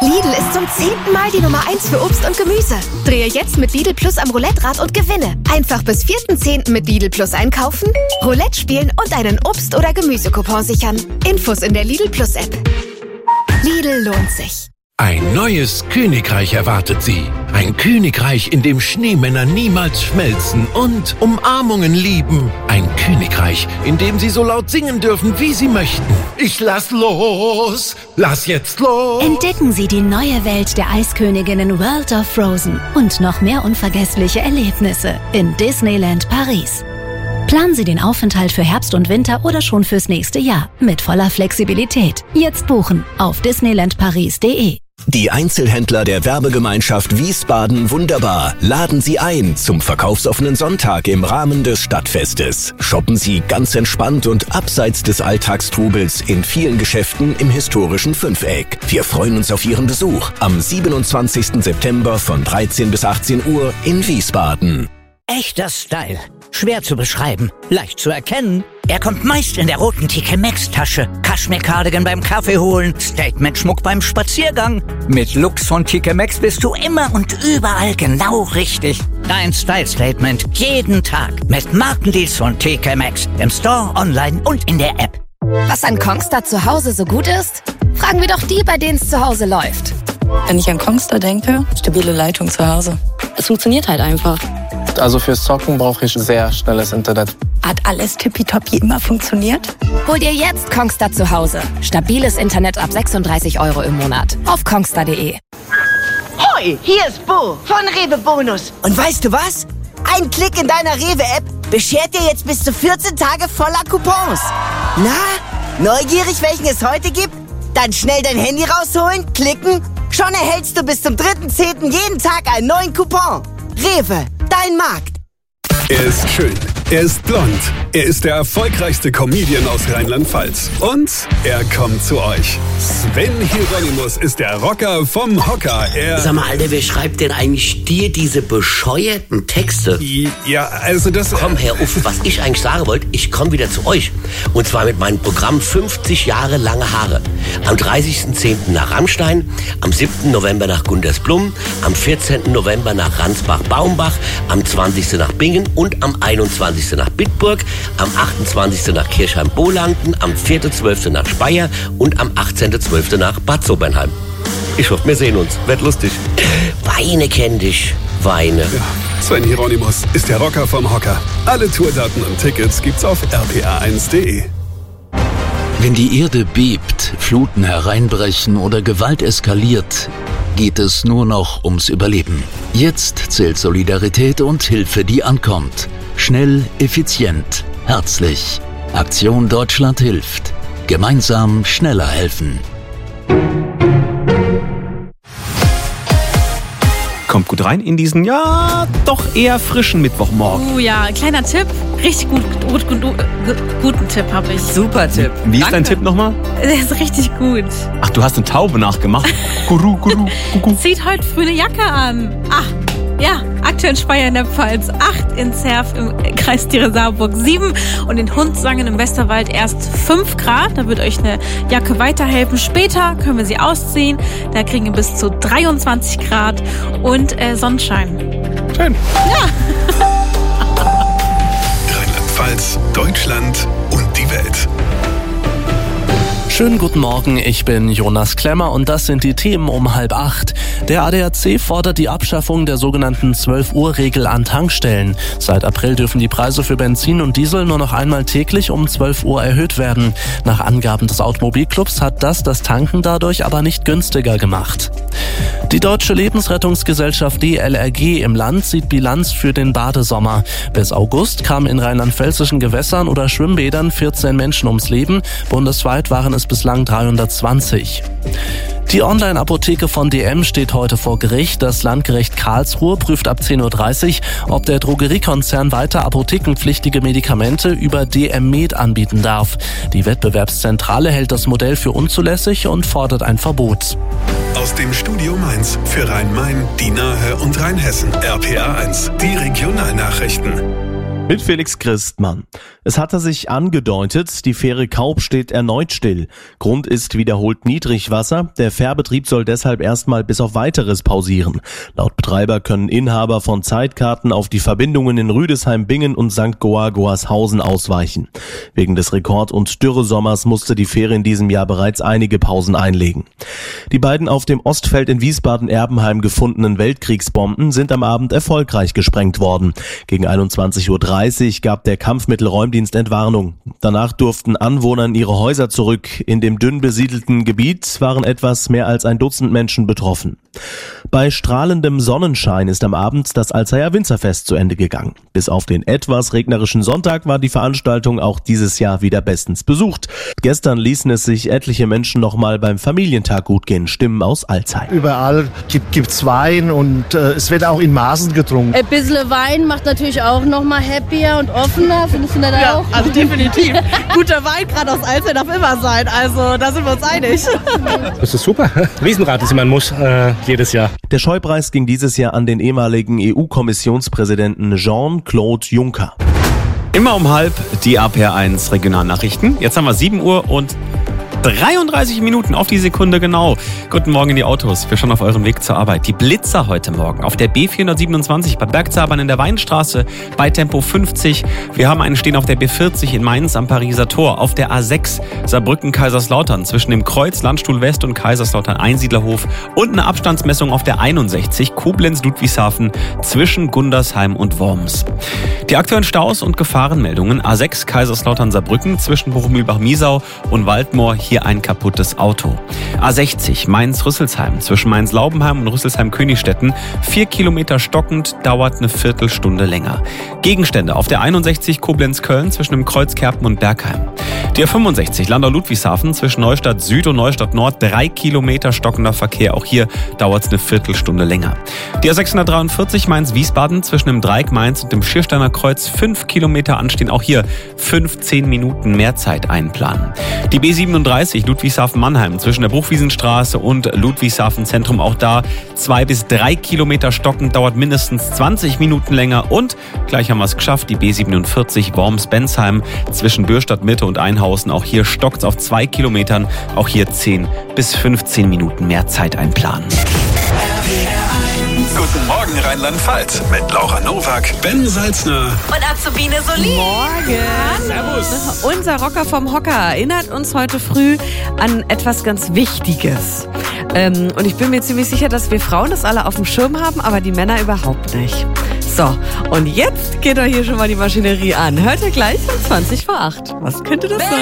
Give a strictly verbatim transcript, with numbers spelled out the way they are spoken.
Lidl ist zum zehnten Mal die Nummer eins für Obst und Gemüse. Drehe jetzt mit Lidl Plus am Roulette-Rad und gewinne. Einfach bis vierten zehnten mit Lidl Plus einkaufen, Roulette spielen und einen Obst- oder Gemüsecoupon sichern. Infos in der Lidl Plus App. Lidl lohnt sich. Ein neues Königreich erwartet Sie. Ein Königreich, in dem Schneemänner niemals schmelzen und Umarmungen lieben. Ein Königreich, in dem Sie so laut singen dürfen, wie Sie möchten. Ich lass los, lass jetzt los. Entdecken Sie die neue Welt der Eisköniginnen World of Frozen und noch mehr unvergessliche Erlebnisse in Disneyland Paris. Planen Sie den Aufenthalt für Herbst und Winter oder schon fürs nächste Jahr mit voller Flexibilität. Jetzt buchen auf disneyland paris punkt de. Die Einzelhändler der Werbegemeinschaft Wiesbaden Wunderbar laden Sie ein zum verkaufsoffenen Sonntag im Rahmen des Stadtfestes. Shoppen Sie ganz entspannt und abseits des Alltagstrubels in vielen Geschäften im historischen Fünfeck. Wir freuen uns auf Ihren Besuch am siebenundzwanzigsten September von dreizehn bis achtzehn Uhr in Wiesbaden. Echter Style. Schwer zu beschreiben, leicht zu erkennen. Er kommt meist in der roten T K Maxx Tasche. Kaschmir-Cardigan beim Kaffee holen, Statement-Schmuck beim Spaziergang. Mit Looks von T K Maxx bist du immer und überall genau richtig. Dein Style-Statement jeden Tag mit Markendeals von T K Maxx. Im Store, online und in der App. Was an Kongstar zu Hause so gut ist? Fragen wir doch die, bei denen es zu Hause läuft. Wenn ich an Kongstar denke, stabile Leitung zu Hause. Es funktioniert halt einfach. Also fürs Zocken brauche ich sehr schnelles Internet. Hat alles tippitoppi immer funktioniert? Hol dir jetzt Kongstar zu Hause. Stabiles Internet ab sechsunddreißig Euro im Monat. Auf kongstar punkt de. Hoi, hier ist Bo von Rewe Bonus. Und weißt du was? Ein Klick in deiner Rewe-App beschert dir jetzt bis zu vierzehn Tage voller Coupons. Na, neugierig, welchen es heute gibt? Dann schnell dein Handy rausholen, klicken. Schon erhältst du bis zum dritten zehnten jeden Tag einen neuen Coupon. Rewe, dein Markt. Er ist schön, er ist blond, er ist der erfolgreichste Comedian aus Rheinland-Pfalz. Und er kommt zu euch. Sven Hieronymus ist der Rocker vom Hocker. Er Sag mal, Alter, wer schreibt denn eigentlich dir diese bescheuerten Texte? Ja, also das... Komm, Herr Uff, was ich eigentlich sagen wollte, ich komme wieder zu euch. Und zwar mit meinem Programm fünfzig Jahre lange Haare. Am dreißigsten zehnten nach Rammstein, am siebten November nach Gundersblum, am vierzehnten November nach Ransbach-Baumbach, am zwanzigsten nach Bingen und am einundzwanzigsten nach Bitburg, am achtundzwanzigsten nach Kirchheim-Bolanden, am vierten zwölften nach Speyer und am achtzehnten zwölften nach Bad Sobernheim. Ich hoffe, wir sehen uns. Wird lustig. Weine kenn dich. Weine. Ja, Sven Hieronymus ist der Rocker vom Hocker. Alle Tourdaten und Tickets gibt's auf r p a eins punkt de. Wenn die Erde bebt, Fluten hereinbrechen oder Gewalt eskaliert, geht es nur noch ums Überleben. Jetzt zählt Solidarität und Hilfe, die ankommt. Schnell, effizient, herzlich. Aktion Deutschland hilft. Gemeinsam schneller helfen. Kommt gut rein in diesen, ja, doch eher frischen Mittwochmorgen. Oh ja, kleiner Tipp. Richtig gut, gut, gut, gut guten Tipp habe ich. Super Tipp. Wie ist Danke. Dein Tipp nochmal? Der ist richtig gut. Ach, du hast eine Taube nachgemacht. Guru, guru, guru. Zieht heute früh eine Jacke an. Ach, ja, aktuell in Speyer in der Pfalz. Acht in Zerf im Kreis Tiere-Saarburg. Sieben und in Hundsangen im Westerwald erst fünf Grad. Da wird euch eine Jacke weiterhelfen. Später können wir sie ausziehen. Da kriegen wir bis zu dreiundzwanzig Grad und äh, Sonnenschein. Schön. Ja. Rheinland-Pfalz, Deutschland und die Welt. Schönen guten Morgen, ich bin Jonas Klemmer und das sind die Themen um halb acht. Der A D A C fordert die Abschaffung der sogenannten zwölf Uhr Regel an Tankstellen. Seit April dürfen die Preise für Benzin und Diesel nur noch einmal täglich um zwölf Uhr erhöht werden. Nach Angaben des Automobilclubs hat das das Tanken dadurch aber nicht günstiger gemacht. Die Deutsche Lebensrettungsgesellschaft D L R G im Land zieht Bilanz für den Badesommer. Bis August kamen in rheinland-pfälzischen Gewässern oder Schwimmbädern vierzehn Menschen ums Leben. Bundesweit waren es bislang dreihundertzwanzig. Die Online-Apotheke von D M steht heute vor Gericht. Das Landgericht Karlsruhe prüft ab zehn Uhr dreißig, ob der Drogeriekonzern weiter apothekenpflichtige Medikamente über D M Med anbieten darf. Die Wettbewerbszentrale hält das Modell für unzulässig und fordert ein Verbot. Aus dem Studio Mainz für Rhein-Main, die Nahe und Rheinhessen. R P A eins, die Regionalnachrichten. Mit Felix Christmann. Es hatte sich angedeutet, die Fähre Kaub steht erneut still. Grund ist wiederholt Niedrigwasser. Der Fährbetrieb soll deshalb erstmal bis auf Weiteres pausieren. Laut Betreiber können Inhaber von Zeitkarten auf die Verbindungen in Rüdesheim, Bingen und Sankt Goargoarshausen ausweichen. Wegen des Rekord- und Dürresommers musste die Fähre in diesem Jahr bereits einige Pausen einlegen. Die beiden auf dem Ostfeld in Wiesbaden-Erbenheim gefundenen Weltkriegsbomben sind am Abend erfolgreich gesprengt worden. Gegen einundzwanzig Uhr dreißig gab der Kampfmittelräumdienst Entwarnung. Danach durften Anwohner in ihre Häuser zurück. In dem dünn besiedelten Gebiet waren etwas mehr als ein Dutzend Menschen betroffen. Bei strahlendem Sonnenschein ist am Abend das Alzeyer Winzerfest zu Ende gegangen. Bis auf den etwas regnerischen Sonntag war die Veranstaltung auch dieses Jahr wieder bestens besucht. Gestern ließen es sich etliche Menschen nochmal beim Familientag gut gehen. Stimmen aus Alzey. Überall gibt, gibt's Wein und äh, es wird auch in Maßen getrunken. Ein bisschen Wein macht natürlich auch nochmal happier und offener. Findest du das ja, auch? Also definitiv. Guter Wein, gerade aus Alzey, darf immer sein. Also da sind wir uns einig. Das ist super. Riesenrad ist immer ein Muss äh, jedes Jahr. Der Scheu-Preis ging dieses Jahr an den ehemaligen E U-Kommissionspräsidenten Jean-Claude Juncker. Immer um halb die A P R eins Regionalnachrichten. Jetzt haben wir sieben Uhr und dreiunddreißig Minuten auf die Sekunde genau. Guten Morgen in die Autos. Wir schauen auf euren Weg zur Arbeit. Die Blitzer heute Morgen auf der B vierhundertsiebenundzwanzig bei Bergzabern in der Weinstraße bei Tempo fünfzig. Wir haben einen stehen auf der B vierzig in Mainz am Pariser Tor. Auf der A sechs Saarbrücken-Kaiserslautern zwischen dem Kreuz Landstuhl West und Kaiserslautern Einsiedlerhof. Und eine Abstandsmessung auf der einundsechzig Koblenz-Ludwigshafen zwischen Gundersheim und Worms. Die aktuellen Staus und Gefahrenmeldungen. A sechs Kaiserslautern-Saarbrücken zwischen Bochum-Mühlbach-Miesau und Waldmoor. Hier ein kaputtes Auto. A sechzig Mainz-Rüsselsheim zwischen Mainz-Laubenheim und Rüsselsheim-Königstetten. Vier Kilometer stockend, dauert eine Viertelstunde länger. Gegenstände auf der einundsechzig Koblenz-Köln zwischen dem Kreuz Kerpen und Bergheim. Die A fünfundsechzig Landau-Ludwigshafen zwischen Neustadt Süd und Neustadt Nord. Drei Kilometer stockender Verkehr. Auch hier dauert es eine Viertelstunde länger. Die A sechshundertdreiundvierzig Mainz-Wiesbaden zwischen dem Dreieck Mainz und dem Schiersteiner Kreuz. Fünf Kilometer anstehen. Auch hier fünfzehn Minuten mehr Zeit einplanen. Die B siebenunddreißig Ludwigshafen-Mannheim zwischen der Bruchwiesenstraße und Ludwigshafen-Zentrum. Auch da zwei bis drei Kilometer stockend, dauert mindestens zwanzig Minuten länger. Und gleich haben wir es geschafft, die B siebenundvierzig Worms-Bensheim zwischen Bürstadt-Mitte und Einhausen. Auch hier stockt es auf zwei Kilometern. Auch hier zehn bis fünfzehn Minuten mehr Zeit einplanen. Guten Morgen Rheinland-Pfalz mit Laura Nowak, Ben Salzner und Azubine Solin. Morgen. Servus. Unser Rocker vom Hocker erinnert uns heute früh an etwas ganz Wichtiges. Ähm, und ich bin mir ziemlich sicher, dass wir Frauen das alle auf dem Schirm haben, aber die Männer überhaupt nicht. So, und jetzt geht doch hier schon mal die Maschinerie an. Hört ihr gleich um zwanzig vor acht. Was könnte das sein?